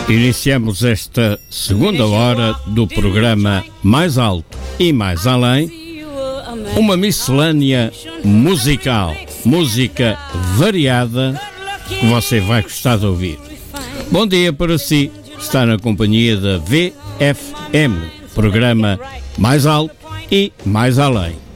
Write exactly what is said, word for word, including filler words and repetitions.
Iniciamos esta segunda hora do programa Mais Alto e Mais Além, uma miscelânea musical, música variada que você vai gostar de ouvir. Bom dia para si, está na companhia da V F M, programa Mais Alto e Mais Além.